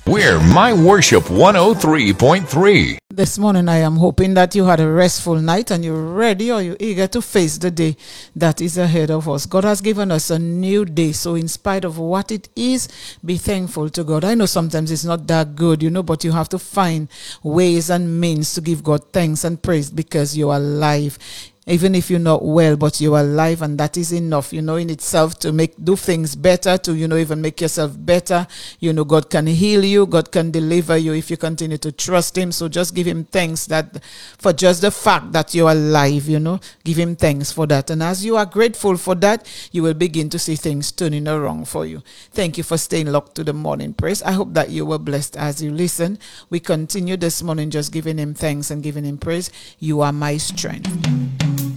We're My Worship 103.3. This morning, I am hoping that you had a restful night and you're ready or you're eager to face the day that is ahead of us. God has given us a new day. So in spite of what it is, be thankful to God. I know sometimes it's not that good, but you have to find ways and means to give God thanks and praise because you're alive. Even if you're not well, but you're alive, and that is enough, in itself to do things better, to, even make yourself better. God can heal you. God can deliver you if you continue to trust him. So just give him thanks for just the fact that you're alive, give him thanks for that. And as you are grateful for that, you will begin to see things turning around for you. Thank you for staying locked to the morning praise. I hope that you were blessed as you listen. We continue this morning just giving him thanks and giving him praise. You are my strength.